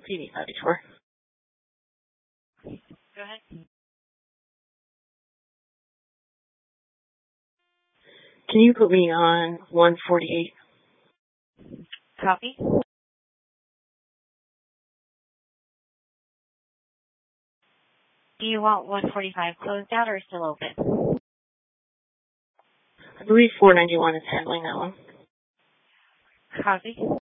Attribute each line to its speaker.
Speaker 1: PD 584.
Speaker 2: Go ahead.
Speaker 1: Can you put me on 148?
Speaker 2: Copy. Do you want 145 closed out or still open?
Speaker 1: I believe 491 is handling that one.
Speaker 2: Copy.